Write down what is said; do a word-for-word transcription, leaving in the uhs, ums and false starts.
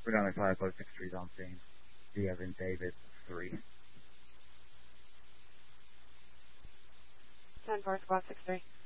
We're down at five five six three on scene. D as in David three. ten four squad six three.